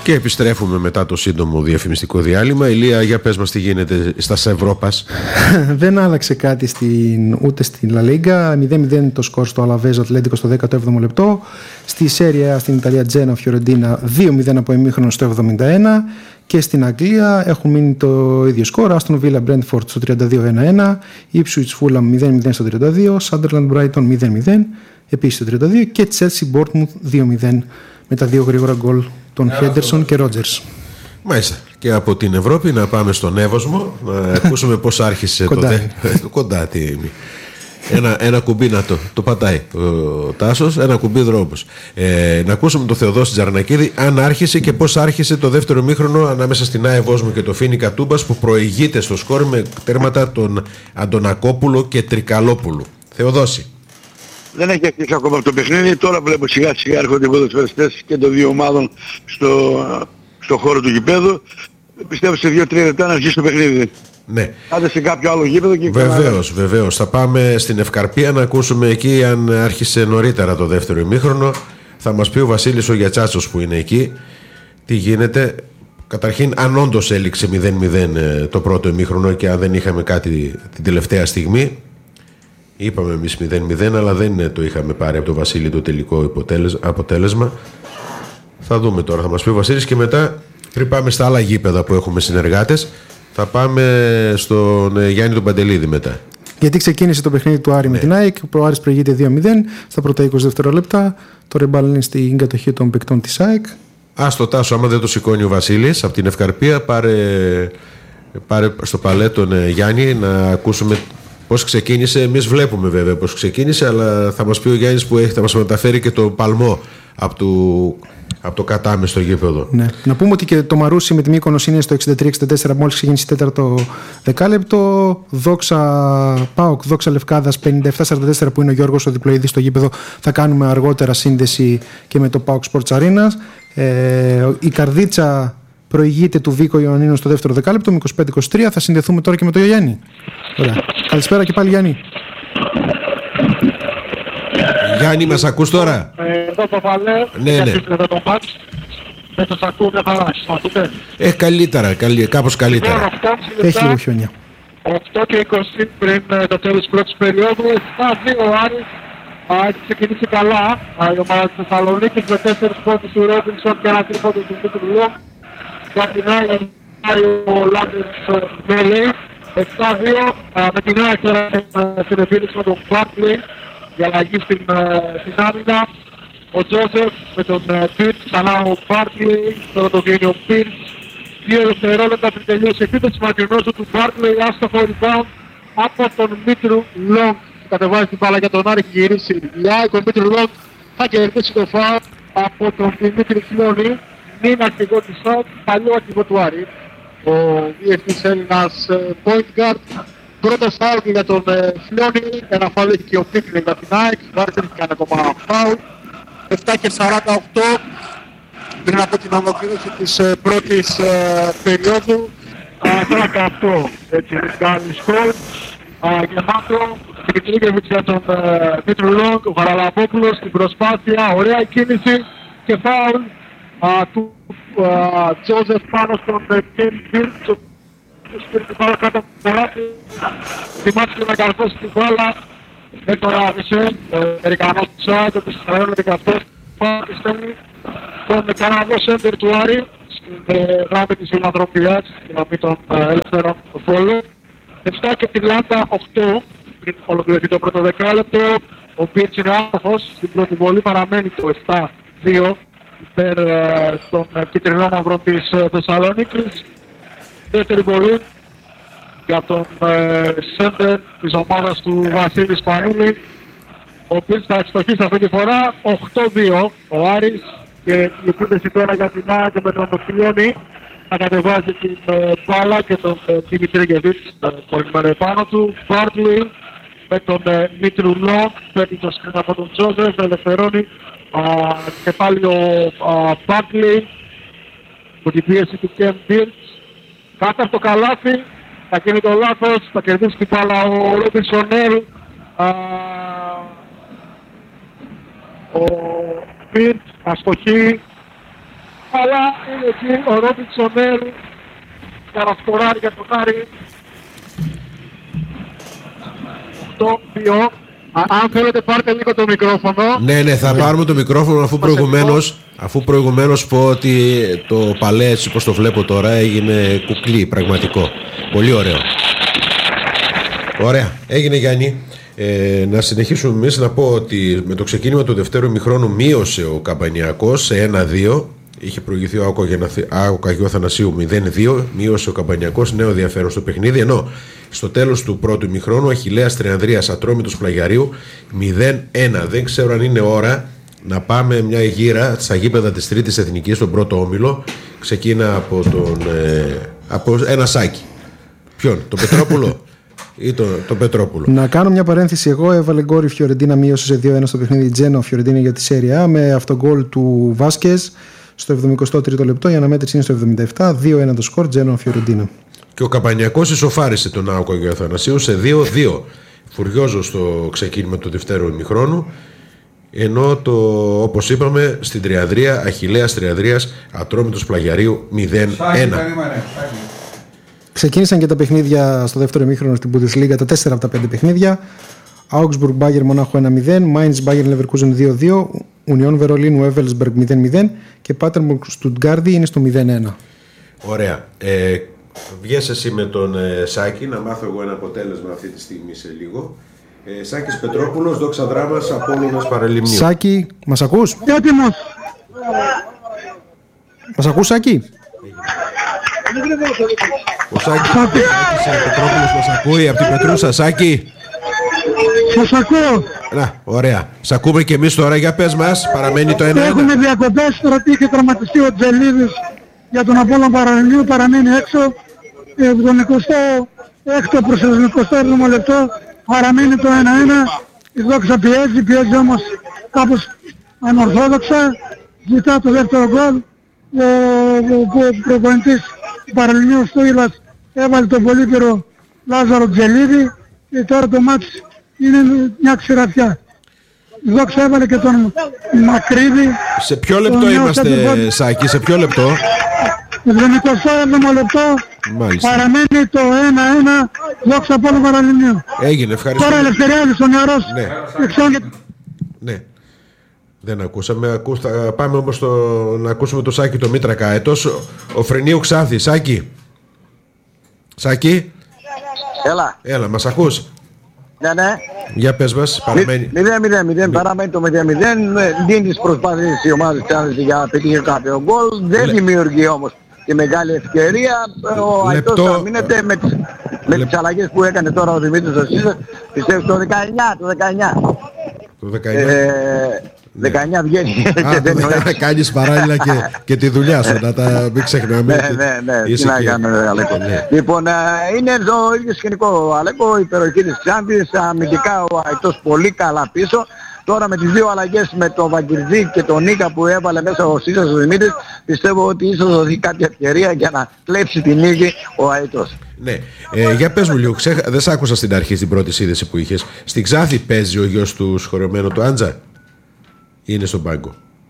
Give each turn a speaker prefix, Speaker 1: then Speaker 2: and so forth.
Speaker 1: Και επιστρέφουμε μετά το σύντομο διαφημιστικό διάλειμμα. Ηλία, για πες μας τι γίνεται στα Ευρώπας.
Speaker 2: Δεν άλλαξε κάτι ούτε στην La Liga. 0-0 το σκορ στο Αλαβέζο Ατλέντικο στο 17ο λεπτό. Στη Σέρια στην Ιταλία Τζένα Φιωρεντίνα 2-0 από ημίχρονο στο 71. Και στην Αγγλία έχουν μείνει το ίδιο σκορ. Άστον Βίλα Μπρέντφορντ στο 32-1-1. Ipswich Φούλαμ 0-0 στο 32. Sunderland Brighton 0-0 επίσης στο 32. Και Chelsea Bournemouth 2-0 με τα δύο γρήγορα γκολ των Henderson και Rogers.
Speaker 1: Μάλιστα. Και από την Ευρώπη να πάμε στον Εύωσμο να ακούσουμε πώς άρχισε κοντά. Ένα κουμπί να το πατάει ο Τάσος, ένα κουμπί δρόμος. Να ακούσουμε τον Θεοδόση Τζαρνακίδη αν άρχισε και πώς άρχισε το δεύτερο ημίχρονο ανάμεσα στην Εύωσμο και το Φίνικα Τούμπας, που προηγείται στο σκορ με τέρματα τον Αντωνακόπουλο και Τρικαλόπουλου. Θεοδόση.
Speaker 3: Δεν έχει αρχίσει ακόμα το παιχνίδι. Τώρα βλέπω σιγά σιγά έρχονται οι ποδοσφαιριστές και των δύο ομάδων στο χώρο του γηπέδου. Πιστεύω σε 2-3 λεπτά να αρχίσει το παιχνίδι.
Speaker 1: Ναι.
Speaker 3: Άντε σε κάποιο άλλο γήπεδο και
Speaker 1: βεβαίως. Θα πάμε στην Ευκαρπία να ακούσουμε εκεί αν άρχισε νωρίτερα το δεύτερο ημίχρονο. Θα μας πει ο Βασίλης ο Γιατσάτσος που είναι εκεί τι γίνεται. Καταρχήν, αν όντως έληξε 0-0 το πρώτο ημίχρονο και αν δεν είχαμε κάτι την τελευταία στιγμή. Είπαμε εμείς 0-0, αλλά δεν το είχαμε πάρει από τον Βασίλη το τελικό αποτέλεσμα. Θα δούμε τώρα, θα μας πει ο Βασίλης, και μετά, πριν πάμε στα άλλα γήπεδα που έχουμε συνεργάτες, θα πάμε στον Γιάννη τον Παντελίδη μετά.
Speaker 2: Γιατί ξεκίνησε το παιχνίδι του Άρη με την ΑΕΚ, ο Άρης προηγείται 2-0 στα πρώτα 20 δευτερόλεπτα. Το ρεμπάλ είναι στην κατοχή των παικτών της ΑΕΚ.
Speaker 1: Στο Τάσο, άμα δεν το σηκώνει ο Βασίλης από την Ευκαρπία, πάρε στο παλέ τον Γιάννη να ακούσουμε πώς ξεκίνησε. Εμείς βλέπουμε βέβαια πώς ξεκίνησε, αλλά θα μας πει ο Γιάννης που θα μας μεταφέρει και το παλμό από το Κατάμε στο γήπεδο. Ναι.
Speaker 2: Να πούμε ότι και το Μαρούσι με τη Μύκονος είναι στο 63-64 μόλις ξεκίνησε τέταρτο δεκάλεπτο. ΠΑΟΚ Δόξα Λευκάδας 57-44 που είναι ο Γιώργος ο Διπλοίδης στο γήπεδο. Θα κάνουμε αργότερα σύνδεση και με το ΠΑΟΚ Sports Arena. Η Καρδίτσα προηγείται του Βίκο Ιωαννίνου στο δεύτερο δεκάλεπτο με 25-23. Θα συνδεθούμε τώρα και με τον Γιάννη. Ωραία. Καλησπέρα και πάλι, Γιάννη.
Speaker 1: Γιάννη, μας ακούς τώρα?
Speaker 4: Εδώ το Παλέ,
Speaker 1: ναι.
Speaker 4: Δεν σας ακούω μια χαρά.
Speaker 1: Καλύτερα, κάπως καλύτερα.
Speaker 2: Έχει λίγο χιόνια.
Speaker 4: 8 και 20 πριν το τέλος της πρώτης περίοδου. 7-2 ο Άρης. Έχει ξεκινήσει καλά. Η ομάδα της Θεσσαλονίκης με 4 πόντους του Ρόμπινσον και ένα τρίποντο του Μίτρου Λόγκ. Για την άλλη ο Λάμπερς Μέλε. 7-2 με την άλλη τώρα στην επίλυση με τον Μπάρκλι για αλλαγή στην άμυνα. Ο Τζόσεφ με τον Πίρτς, ξανά ο Μπάρκλι, τώρα το βγαίνει ο Πίρτς. 2 δευτερόλεπτα πριν τελειώσει η επίθεση μακρινός του Μπάρκλι, άστοχο rebound από τον Μίτρου Λόγκ. Κατεβάζει την μπάλα για τον Άρη, έχει γυρίσει η ΑΕΚ, ο Μίτρου Λόγκ θα κερδίσει το φάουλ από τον Δημήτρη Φλιώνη. Είναι αρχηγό της ΣΑΚ, παλιό αρχηγό του Άρη. Ο διεθνής Έλληνας point guard. Πρώτο φάουλ για τον Φλιώνη, ένα φάουλ έχει και ο Πίκλινγκ από την ΑΕΚ, Άρης δεν έχει κάνει ακόμα φάουλ. 7 και 48 πριν από την ολοκλήρωση της πρώτης περίοδου. 18 έτσι κάνει σκορ. Γεμάτο, Κριτρίκεβιτς για τον Μίτρου Λόγκ, ο Βαραλαμπόπουλος στην προσπάθεια, ωραία κίνηση και φάουλ του Τζόζεφ πάνω στον Κέιν Μπίρτς, ο οποίος πήρε την μπάλα κάτω από την ποράθη, θυμάται να καρφώσει την μπάλα με τον Άβησε, Αμερικανός του ΣΑΚ, ο οποίος θα και αυτός φάουλ στέλνει τον Καναδό σέντερ του Άρη, στην γράμμη της φιλανθρωπίας, την γραμμή των ελεύθερων φόλου. 7 και 38 πριν ολοκληρωθεί το πρώτο δεκάλεπτο. Ο Μπίρτς είναι άστοχος, στην πρώτη βολή παραμένει το 7-2 υπέρ των κυτρινόμαυρων της Θεσσαλονίκης. Δεύτερη βολή για τον σέντερ της ομάδας του Βασίλη Σπανούλη, ο οποίος θα ευστοχίσει αυτή τη φορά. 8-2 ο Άρης και η επίθεση τώρα για την ΑΕΚ με τον Φλιώνη. Θα κατεβάζει την μπάλα και τον Δημητρίκεβιτς πολυμένο επάνω του. Μπάρτλι με τον Μίτρου Λόγκ, παίρνει το σκριν από τον Τζόζεφ, ελευθερώνει και πάλι ο Μπάρτλι με την πίεση του Κέμ Μπίρτς. Κάτω από το καλάθι, θα γίνει το λάθος, θα κερδίσει την μπάλα ο Ρόμπινσον. Ο Μπίρτς αστοχή. Αλλά είναι εκεί ο Ρόμπινσον για να σκοράρει για το χάρι. Το οποίο, αν θέλετε πάρτε λίγο το μικρόφωνο.
Speaker 1: Ναι, θα πάρουμε το μικρόφωνο αφού προηγουμένως πω ότι το παλέ, έτσι όπως το βλέπω τώρα, έγινε κουκλί, πραγματικό. Πολύ ωραίο. Ωραία, έγινε Γιάννη. Να συνεχίσουμε εμείς, να πω ότι με το ξεκίνημα του δευτέρου ημιχρόνου μείωσε ο Καμπανιακός σε 1-2. Είχε προηγηθεί ο ΑΟΚ Αγίου Θανασίου 0-2. Μείωσε ο Καμπανιακός, νέο ενδιαφέρον στο παιχνίδι. Ενώ στο τέλος του πρώτου ημιχρόνου Αχιλλέας Τριανδρίας Ατρόμητος Πλαγιαρίου 0-1. Δεν ξέρω αν είναι ώρα να πάμε μια γύρα στα γήπεδα της Τρίτης Εθνικής, στον πρώτο όμιλο. Ξεκίνα από ένα Σάκη. Ποιον, τον Πετρόπουλο ή τον Πετρόπουλο?
Speaker 2: Να κάνω μια παρένθεση. Εγώ έβαλε γκολ η Φιωρεντίνα, μείωσε σε 2-1 στο παιχνίδι Τζένο Φιωρεντίνα για τη Σέρια A, με αυτογκολ του Βάσκες στο 73ο λεπτό. Η αναμέτρηση είναι στο 77. 2-1 το σκορ, Τζένο Φιωρεντίνα.
Speaker 1: Και ο Καμπανιακός ισοφάρισε τον ΑΟΚ Αγίου Αθανασίου σε 2-2. Φουριόζο στο ξεκίνημα του δευτέρου ημιχρόνου. Ενώ όπως είπαμε, στην Τριανδρία, Αχιλλέας Τριανδρίας Ατρόμητος Πλαγιαρίου 0-1.
Speaker 2: Ξεκίνησαν και τα παιχνίδια στο δεύτερο ημίχρονο στην Bundesliga, τα 4 από τα 5 παιχνίδια. Augsburg Bayern Μονάχο 1-0, Mainz Bayern Leverkusen 2-2, Union Βερολίνου Evelsberg 0-0 και Paderborn Stuttgart είναι στο 0-1.
Speaker 1: Ωραία. Βγες εσύ με τον Σάκη, να μάθω εγώ ένα αποτέλεσμα αυτή τη στιγμή σε λίγο. Σάκης Πετρόπουλος, Δόξα Δράμας, Απόλλωνας Παραλιμνίου.
Speaker 2: Σάκη, μας ακούς?
Speaker 3: Έτοιμος.
Speaker 2: Μας ακούς, Σάκη?
Speaker 1: Ο Σάκης Πετρόπουλος μας ακούει από την Πετρούσα. Σάκη.
Speaker 3: Σας ακούω.
Speaker 1: Να, ωραία. Σ' ακούμε και εμείς τώρα, για πες μας. Παραμένει το 1-1.
Speaker 3: Έχουμε διακοπές, τώρα ότι είχε τραυματιστεί ο Τζελίδης για τον Απόλλωνα Παραλιμνίου, παραμένει έξω. Τον 26ο προς το 27ο λεπτό παραμένει το 1-1. Η Δόξα πιέζει όμως κάπως ανορθόδοξα. Ζητά το δεύτερο γκολ. Ο προπονητής του Παραλιμνίου Στούγιλας έβαλε τον πολύκαιρο Λάζαρο Τζελίδη και τώρα το μάτς είναι μια ξηραφιά. Η Δόξα έβαλε και τον Μακρύδη.
Speaker 1: Σε ποιο λεπτό είμαστε, Σάκη, σε ποιο λεπτό?
Speaker 3: 27ο λεπτό.
Speaker 1: Μάλιστα.
Speaker 3: Παραμένει το 1-1 Δόξα Απόλλωνα Παραλιμνίου.
Speaker 1: Έγινε, ευχαριστώ.
Speaker 3: Τώρα Ελευθεριάδης ο νεαρός.
Speaker 1: Ναι. Δεν ακούσαμε. Θα πάμε όμως να ακούσουμε το Σάκη το Μήτρακα έτος. Ο Φρενίου Ξάνθη. Σάκη. Σάκη. Έλα, μας ακούς?
Speaker 3: Ναι.
Speaker 1: Για πες μας, παραμένει.
Speaker 3: 0-0, παραμένει το 0-0. Δίνει τις προσπάθειες η ομάδα της για να πετύχει κάποιο γκολ. Δεν δημιουργεί όμως τη μεγάλη ευκαιρία. Ο Αϊτός θα μείνεται με τις αλλαγές που έκανε τώρα ο Δημήτρης Ζωσίδας. Πιστεύω το 19.
Speaker 1: Το 19
Speaker 3: βγαίνει και δεν είναι.
Speaker 1: Κάνεις παράλληλα και τη δουλειά σου, να τα μην ξεχνάμε.
Speaker 3: Ναι, τι να κάνω, Αλέκο. Λοιπόν, είναι το ίδιο σκηνικό, Αλέκο, η περιοχή της Ξάνθης, αμυντικά ο Αϊτός πολύ καλά πίσω. Τώρα με τις δύο αλλαγές, με τον Βαγκυρδί και τον Νίκα που έβαλε μέσα ο Σίσας ο Δημήτρης, πιστεύω ότι ίσως δοθεί κάποια ευκαιρία για να κλέψει την νίκη ο Αϊτός.
Speaker 1: Ναι, για πες μου λίγο, δεν σ' άκουσα στην αρχή, στην πρώτη σύνδεση που είχες. Στην Ξάνθη παίζει ο γιος του σχολιωμένου του Άντζα? Είναι στον πάγκο?